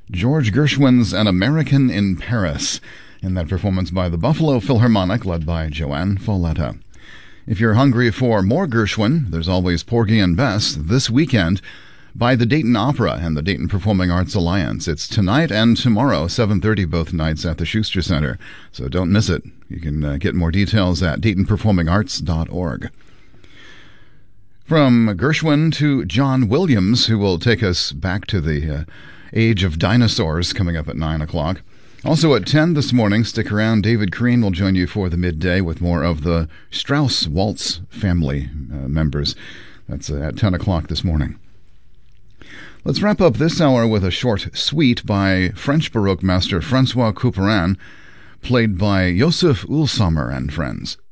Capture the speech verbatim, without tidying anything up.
George Gershwin's An American in Paris, in that performance by the Buffalo Philharmonic, led by Joanne Folletta. If you're hungry for more Gershwin, there's always Porgy and Bess this weekend by the Dayton Opera and the Dayton Performing Arts Alliance. It's tonight and tomorrow, seven thirty both nights at the Schuster Center, so don't miss it. You can uh, get more details at dayton performing arts dot org. From Gershwin to John Williams, who will take us back to the uh, age of dinosaurs, coming up at nine o'clock. Also at ten this morning, stick around. David Crean will join you for the midday with more of the Strauss Waltz family uh, members. That's uh, at ten o'clock this morning. Let's wrap up this hour with a short suite by French Baroque master Francois Couperin, played by Joseph Ulsamer and friends.